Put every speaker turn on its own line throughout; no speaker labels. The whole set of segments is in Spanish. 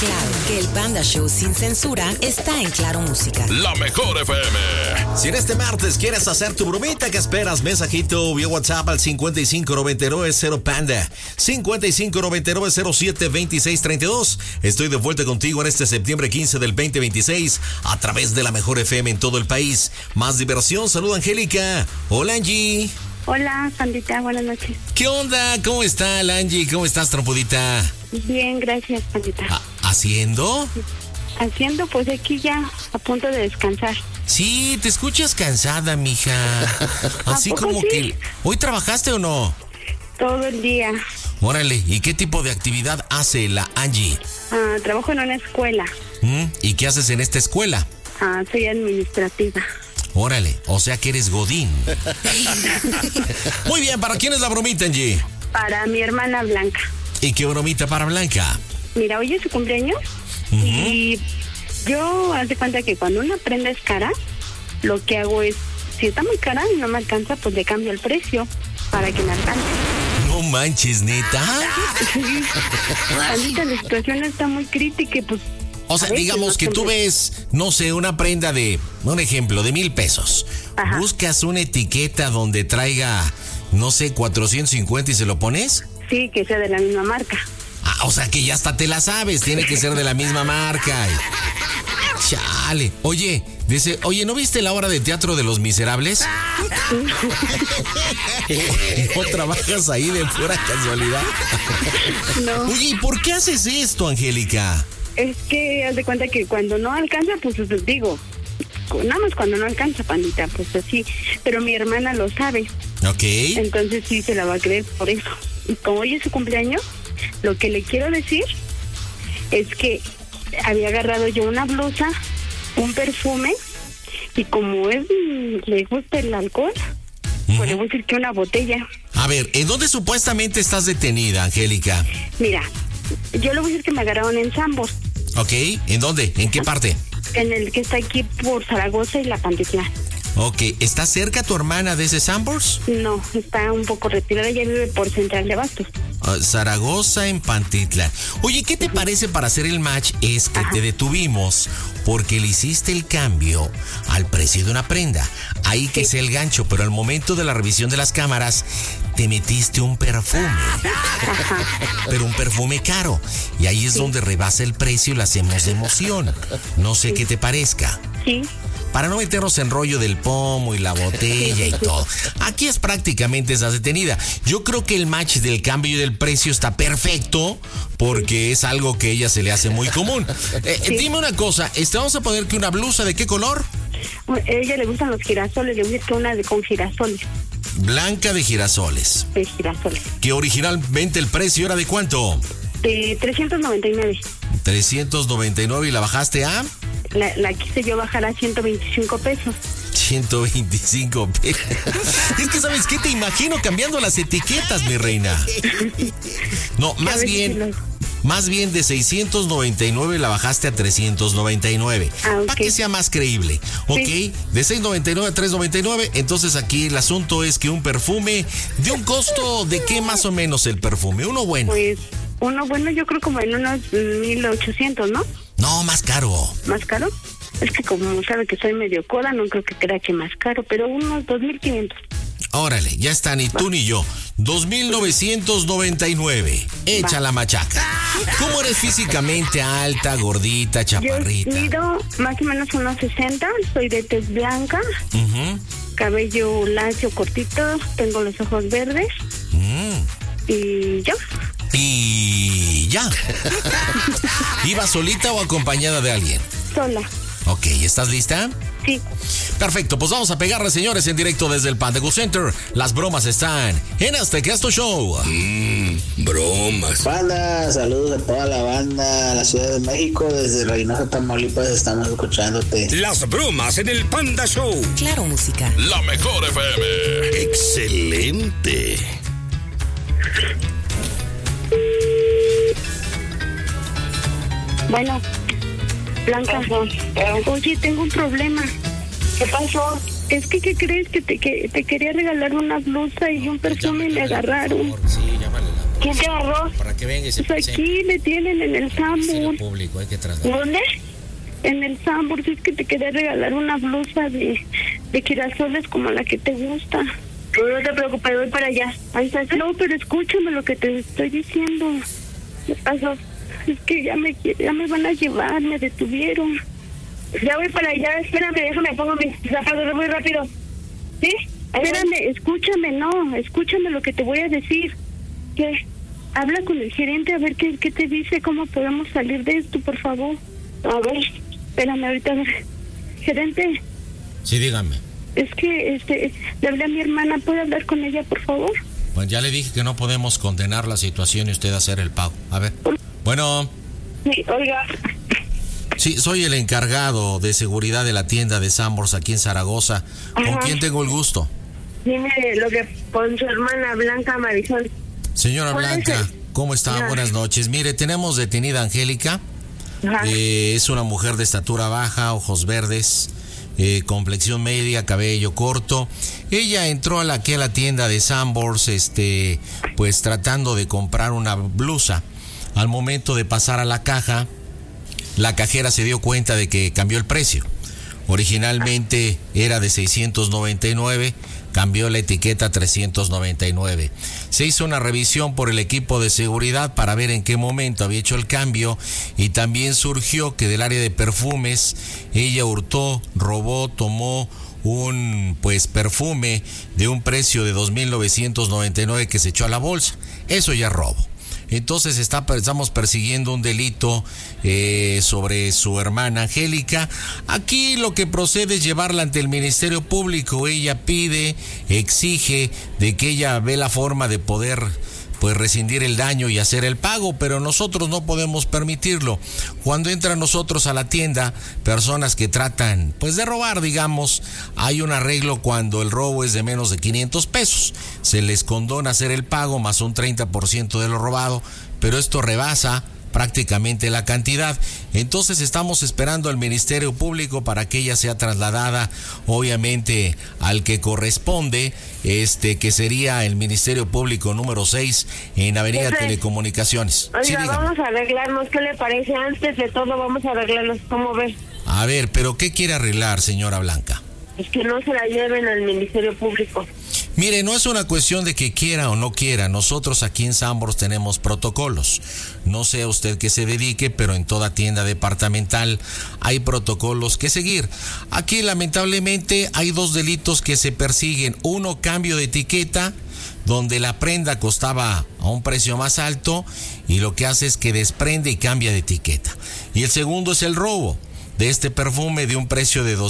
claro que el Panda Show sin censura está en Claro Música.
La mejor FM.
Si en este martes quieres hacer tu bromita, ¿qué esperas? Mensajito vía WhatsApp al 5599-0Panda. 5599-072632. Estoy de vuelta contigo en este septiembre 15 del 2026 a través de la mejor FM en todo el país. Más diversión. Saluda Angélica. Hola, Angie.
Hola, Pandita, buenas noches.
¿Qué onda? ¿Cómo está, Angie? ¿Cómo estás, trompudita?
Bien, gracias, Pandita.
¿Haciendo?
Haciendo, pues aquí ya a punto de descansar.
Sí, te escuchas cansada, mija. Así como
sí?
que... ¿Hoy trabajaste o no?
Todo el día.
Órale, ¿y qué tipo de actividad hace la Angie?
Trabajo en una escuela.
¿Y qué haces en esta escuela?
Soy administrativa.
Órale, o sea que eres godín. Muy bien, ¿para quién es la bromita, Angie?
Para mi hermana Blanca.
¿Y qué bromita para Blanca?
Mira, hoy es su cumpleaños y yo, haz de cuenta que cuando una prenda es cara, lo que hago es, si está muy cara y no me alcanza, pues le cambio el precio para que me alcance.
No manches, ¿neta?
Ahorita la situación está muy crítica y pues...
O sea, digamos que tú ves, no sé, una prenda de, un ejemplo, de 1,000 pesos.
Ajá.
¿Buscas una etiqueta donde traiga, no sé, 450 y se lo pones?
Sí, que sea de la misma marca.
O sea que ya hasta te la sabes, tiene que ser de la misma marca. Chale. Oye, dice, ¿no viste la obra de teatro de Los Miserables? ¿No trabajas ahí de pura casualidad?
No.
Oye, ¿y por qué haces esto, Angélica?
Es que haz de cuenta que cuando no alcanza, pues digo, nada más cuando no alcanza, Pandita, pues así. Pero mi hermana lo sabe.
Ok.
Entonces sí se la va a creer por eso. Y como hoy es su cumpleaños, lo que le quiero decir es que había agarrado yo una blusa, un perfume, y como le gusta el alcohol, pues le voy a decir que una botella.
A ver, ¿en dónde supuestamente estás detenida, Angélica?
Mira, yo le voy a decir que me agarraron en Sambors.
Ok, ¿en dónde? ¿En qué parte?
En el que está aquí por Zaragoza y La Pantitlán.
Ok, ¿está cerca tu hermana de ese Sambors?
No, está un poco retirada, ella vive por Central de Abastos.
Zaragoza en Pantitlán. Oye, ¿qué te parece para hacer el match? Es que te detuvimos porque le hiciste el cambio al precio de una prenda. Ahí que sea el gancho, pero al momento de la revisión de las cámaras te metiste un perfume. Pero un perfume caro. Y ahí es donde rebasa el precio y lo hacemos de emoción. No sé qué te parezca.
Sí.
Para no meternos en rollo del pomo y la botella y todo. Aquí es prácticamente esa detenida. Yo creo que el match del cambio y del precio está perfecto porque es algo que a ella se le hace muy común. Dime una cosa, ¿vamos a poner que una blusa de qué color?
A ella le gustan los girasoles, le voy a decir que una con girasoles.
Blanca de girasoles.
De girasoles.
Que originalmente el precio era de ¿cuánto?
De 399.
399 y la bajaste a...
La quise yo bajar a 125 pesos.
125 pesos. Es que, ¿sabes qué? Te imagino cambiando las etiquetas, mi reina. No, más bien de 699 la bajaste a 399.
Okay.
Para que sea más creíble. Ok,
sí.
De 699 a 399. Entonces aquí el asunto es que un perfume de un costo de qué más o menos el perfume. Uno bueno.
Pues uno bueno yo creo como en unos 1,800, ¿no?
No, más caro.
¿Más caro? Es que como sabe que soy medio coda, no creo que crea que más caro, pero unos 2,500.
Órale, ya está, ni tú ni yo. 2,999. Echa la machaca. ¿Cómo eres físicamente? Alta, gordita, chaparrita.
Yo mido más o menos unos 60, soy de tez blanca, cabello lacio, cortito, tengo los ojos verdes. Y yo.
Y ya. ¿Iba solita o acompañada de alguien?
Sola.
Ok, ¿estás lista?
Sí.
Perfecto, pues vamos a pegarle, señores, en directo desde el Panda Center. Las bromas están en Aztecasto Show.
Bromas.
Panda, saludos a toda la banda de la Ciudad de México. Desde Reynosa, Tamaulipas, estamos escuchándote.
Las bromas en el Panda Show.
Claro Música.
La mejor FM.
Excelente.
Bueno, Blanca, oye, tengo un problema.
¿Qué pasó?
Es que, ¿qué crees? Que te quería regalar una blusa y un perfume y me agarraron. ¿Quién te agarró?
Para que venga y se
Pues aquí me tienen en el Sanborns.
público, hay que trasladar.
¿Dónde? En el Sanborns. Es que te quería regalar una blusa de girasoles como la que te gusta.
No te preocupes, voy para allá. Ahí está.
No, pero escúchame lo que te estoy diciendo.
¿Qué pasó?
Es que ya me van a llevar, me detuvieron.
Ya voy para allá, espérame, déjame pongo mis zapatos muy rápido. ¿Sí?
Espérame, escúchame lo que te voy a decir. ¿Qué? Habla con el gerente a ver qué te dice, cómo podemos salir de esto, por favor.
A ver.
Espérame, ahorita a ver. Gerente.
Sí, dígame.
Es que, le hablé a mi hermana, ¿puede hablar con ella, por favor?
Pues ya le dije que no podemos condenar la situación y usted hacer el pago. A ver. Bueno.
Sí, oiga.
Sí, soy el encargado de seguridad de la tienda de Sanborns aquí en Zaragoza. ¿Con
Ajá.
quién tengo el gusto?
Dime lo que con su hermana Blanca Marisol.
Señora Blanca, ¿cómo está?
Ajá.
Buenas noches. Mire, tenemos detenida a Angélica.
Ajá.
Es una mujer de estatura baja, ojos verdes, complexión media, cabello corto. Ella entró aquí a la tienda de Sanborns, pues tratando de comprar una blusa. Al momento de pasar a la caja, la cajera se dio cuenta de que cambió el precio. Originalmente era de 699, cambió la etiqueta a 399. Se hizo una revisión por el equipo de seguridad para ver en qué momento había hecho el cambio y también surgió que del área de perfumes ella hurtó, robó, tomó un perfume de un precio de 2,999 que se echó a la bolsa. Eso ya es robo. Entonces estamos persiguiendo un delito sobre su hermana Angélica. Aquí lo que procede es llevarla ante el Ministerio Público. Ella pide, exige de que ella ve la forma de poder rescindir el daño y hacer el pago, pero nosotros no podemos permitirlo. Cuando entran nosotros a la tienda, personas que tratan de robar, digamos, hay un arreglo cuando el robo es de menos de 500 pesos. Se les condona hacer el pago más un 30% de lo robado, pero esto rebasa prácticamente la cantidad. Entonces estamos esperando al Ministerio Público para que ella sea trasladada, obviamente, al que corresponde, que sería el Ministerio Público número 6 en Avenida Telecomunicaciones.
Oiga,
Sí,
vamos a arreglarnos, ¿qué le parece? Antes de todo vamos a arreglarnos, ¿cómo ves?
A ver, pero ¿qué quiere arreglar, señora Blanca?
Es que no se la lleven al Ministerio Público.
Mire, no es una cuestión de que quiera o no quiera. Nosotros aquí en Sanborns tenemos protocolos. No sé a usted qué se dedique, pero en toda tienda departamental hay protocolos que seguir. Aquí, lamentablemente, hay dos delitos que se persiguen. Uno, cambio de etiqueta, donde la prenda costaba a un precio más alto y lo que hace es que desprende y cambia de etiqueta. Y el segundo es el robo de este perfume de un precio de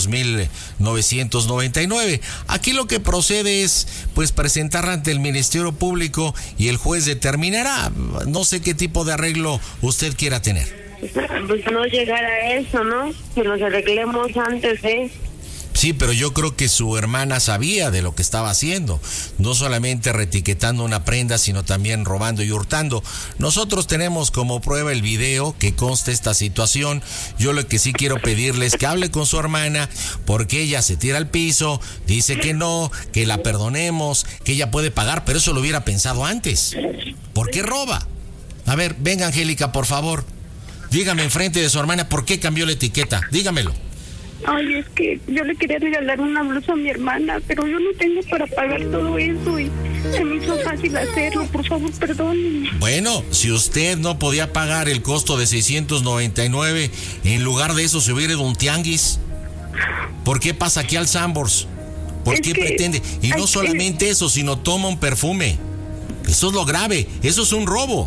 2,999. Aquí lo que procede es presentarla ante el Ministerio Público y el juez determinará. No sé qué tipo de arreglo usted quiera tener.
Pues no llegar a eso, ¿no? Que nos arreglemos antes,
Sí, pero yo creo que su hermana sabía de lo que estaba haciendo, no solamente reetiquetando una prenda, sino también robando y hurtando. Nosotros tenemos como prueba el video que consta esta situación. Yo lo que sí quiero pedirle es que hable con su hermana, porque ella se tira al piso, dice que no, que la perdonemos, que ella puede pagar, pero eso lo hubiera pensado antes. ¿Por qué roba? A ver, venga Angélica, por favor, dígame enfrente de su hermana por qué cambió la etiqueta, dígamelo.
Ay, es que yo le quería regalar una blusa a mi hermana, pero yo no tengo para pagar todo eso y se me hizo fácil hacerlo. Por favor, perdónenme.
Bueno, si usted no podía pagar el costo de 699, en lugar de eso se hubiera ido a un tianguis. ¿Por qué pasa aquí al Sanborns? ¿Por qué pretende? Y no solamente eso, sino toma un perfume. Eso es lo grave, eso es un robo.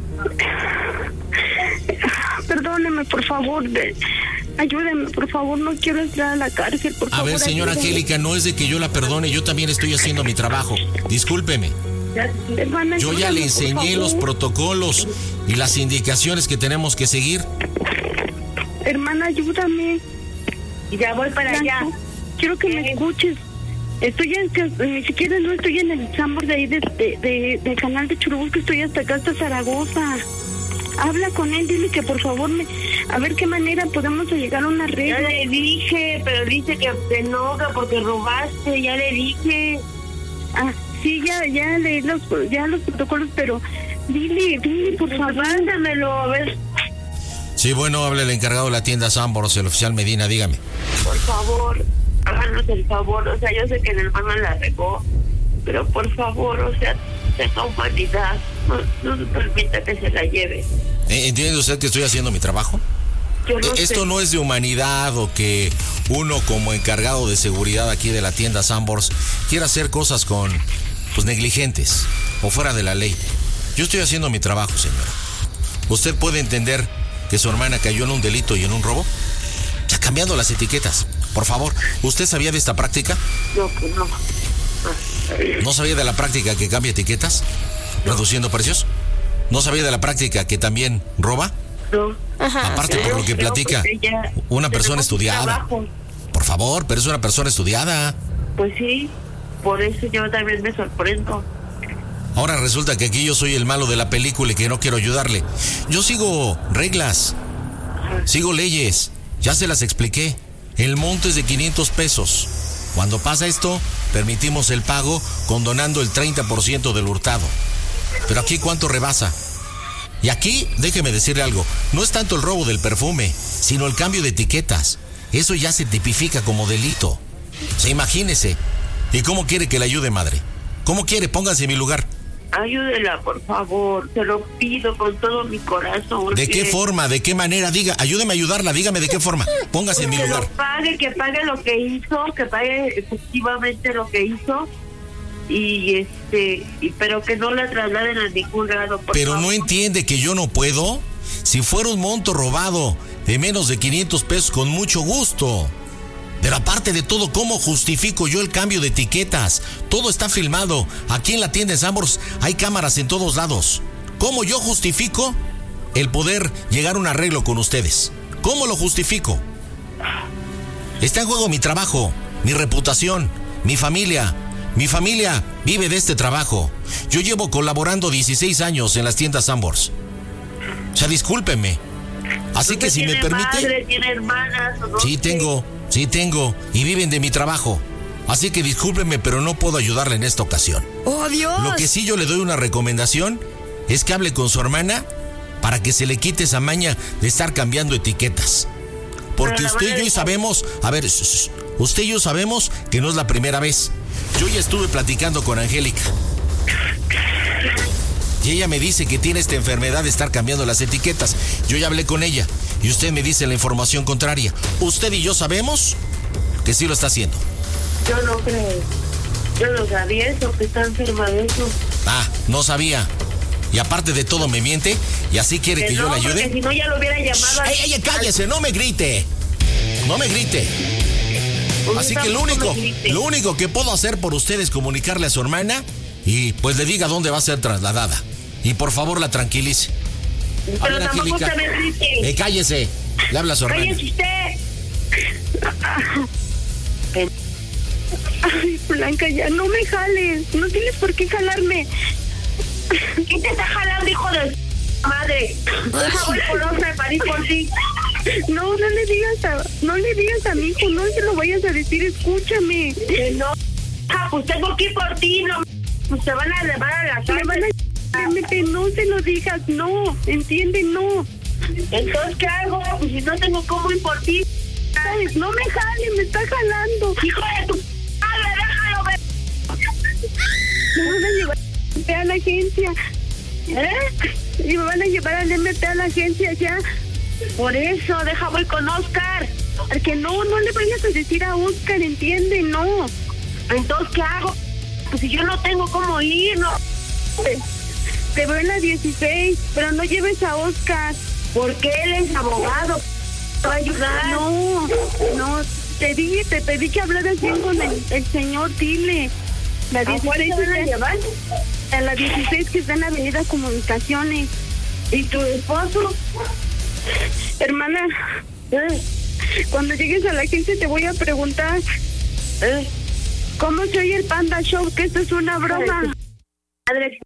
Perdóneme, por favor, ayúdeme, por favor, no quiero entrar a la cárcel, por favor.
A ver, señora
ayúdeme.
Angélica, no es de que yo la perdone, yo también estoy haciendo mi trabajo. Discúlpeme.
Hermana,
Yo ya le
ayúdame, por
enseñé los
favor.
protocolos y las indicaciones que tenemos que seguir.
Hermana, ayúdame.
Ya voy para allá.
Quiero que me escuches. Ni siquiera no estoy en el Sanborns de ahí del canal de Churubusco, estoy hasta acá, hasta Zaragoza. Habla con él, dile que por favor a ver qué manera podemos llegar a una regla.
Ya le dije, pero dice que te enoja porque robaste, ya le dije.
Ah, sí, ya leí los protocolos, pero Dile, por favor.
Mándamelo, a ver.
Sí, bueno, hable el encargado de la tienda Sanborns, el oficial Medina, dígame.
Por favor, háganos el favor. O sea, yo sé que el hermano la regó, pero por favor, o sea, tenga humanidad. No se permita que se la lleve.
¿Entiende usted que estoy haciendo mi trabajo?
Yo no
Esto
sé.
no es de humanidad o que uno como encargado de seguridad aquí de la tienda Sanborns quiera hacer cosas con, pues, negligentes o fuera de la ley. Yo estoy haciendo mi trabajo, señora. ¿Usted puede entender que su hermana cayó en un delito y en un robo? Ya cambiando las etiquetas, por favor. ¿Usted sabía de esta práctica?
No, pues no.
¿No sabía de la práctica que cambia etiquetas? ¿Reduciendo precios? ¿No sabía de la práctica que también roba?
No.
Aparte, por lo que platica, una persona estudiada. Por favor, pero es una persona estudiada.
Pues sí, por eso yo también me sorprendo.
Ahora resulta que aquí yo soy el malo de la película y que no quiero ayudarle. Yo sigo reglas, sigo leyes, ya se las expliqué. El monto es de 500 pesos. Cuando pasa esto, permitimos el pago condonando el 30% del hurtado. Pero aquí, ¿cuánto rebasa? Y aquí, déjeme decirle algo, no es tanto el robo del perfume, sino el cambio de etiquetas. Eso ya se tipifica como delito. Se imagínese. ¿Y cómo quiere que le ayude, madre? ¿Cómo quiere? Pónganse en mi lugar.
Ayúdela, por favor, te lo pido con todo mi corazón.
¿De qué forma? ¿De qué manera? Diga, ayúdeme a ayudarla, dígame de qué forma. Póngase en mi lugar.
Que pague lo que hizo, que pague efectivamente lo que hizo. Pero que no la trasladen a ningún lado, por
Pero
favor.
no entiende que yo no puedo. Si fuera un monto robado de menos de 500 pesos, con mucho gusto. Pero aparte de todo, ¿cómo justifico yo el cambio de etiquetas? Todo está filmado. Aquí en la tienda de Sanborns hay cámaras en todos lados. ¿Cómo yo justifico el poder llegar a un arreglo con ustedes? ¿Cómo lo justifico? Está en juego mi trabajo, mi reputación, mi familia. Mi familia vive de este trabajo. Yo llevo colaborando 16 años en las tiendas Sanborns. O sea, discúlpenme. Así que si me permite...
Madre, ¿tiene hermanas o no?
Sí tengo. Y viven de mi trabajo. Así que discúlpenme, pero no puedo ayudarle en esta ocasión.
¡Oh, Dios!
Lo que sí yo le doy una recomendación es que hable con su hermana para que se le quite esa maña de estar cambiando etiquetas. Porque usted y yo sabemos... A ver, usted y yo sabemos que no es la primera vez. Yo ya estuve platicando con Angélica. Y ella me dice que tiene esta enfermedad de estar cambiando las etiquetas. Yo ya hablé con ella y usted me dice la información contraria. Usted y yo sabemos que sí lo está haciendo.
Yo no creo. Yo no sabía eso, que está enferma de eso.
Ah, no sabía. Y aparte de todo me miente y así quiere que yo le ayude.
Porque si no ya lo hubiera llamado.
¡Ey, cállese! ¡No me grite! ¡No me grite! Así que lo único que puedo hacer por usted es comunicarle a su hermana y pues le diga dónde va a ser trasladada. Y por favor la tranquilice.
Pero tampoco usted me grite.
Cállese. Le habla a su hermana.
¡Cállese usted!
Ay, Blanca, ya no me jales. No tienes por qué jalarme.
¿Quién te está jalando, hijo de madre? Deja, voy por otra para ir por ti.
No le digas a mi hijo, no se lo vayas a decir, escúchame.
No, pues tengo que ir por ti, no. Pues te van a llevar a la
Me van a... No se lo digas, no, entiende, no.
Entonces, ¿qué hago? Pues si no tengo cómo ir por ti.
¿Sabes? No me jale, me está jalando.
Hijo de tu madre, déjalo ver.
Me van a llevar a la agencia. Y me van a llevar al MP a la agencia ya.
Por eso, deja, voy con Oscar.
Porque no le vayas a decir a Oscar, entiende, no.
Entonces, ¿qué hago? Pues si yo no tengo cómo ir, no.
Te veo en la 16, pero no lleves a Oscar.
Porque él es abogado. ¿Te va a ayudar?
No, te pedí que hablaras bien con el señor, dile. La 16
¿A van a llevar?
A la 16 que está en la Avenida Comunicaciones.
¿Y tu esposo?
Hermana, cuando llegues a la agencia te voy a preguntar ¿cómo se oye el Panda Show? Que esto es una broma.
Madre,